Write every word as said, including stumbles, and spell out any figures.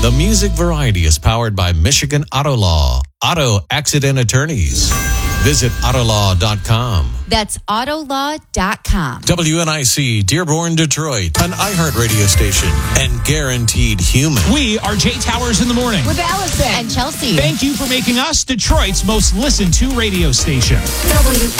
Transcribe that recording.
The Music Variety is powered by Michigan Auto Law. Auto Accident Attorneys. Visit autolaw dot com. That's autolaw dot com. W N I C, Dearborn, Detroit, an iHeartRadio station, and Guaranteed Human. We are Jay Towers in the morning. With Allison and Chelsea. Thank you for making us Detroit's most listened to radio station. W